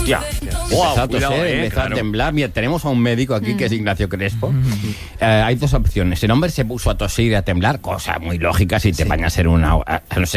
Hostia. Empezó a Cuidado, toser, empezó claro. a temblar. Mira, tenemos a un médico aquí que es Ignacio Crespo. Hay dos opciones. El hombre se puso a toser y a temblar, cosa muy lógica si te bañas en una... No sé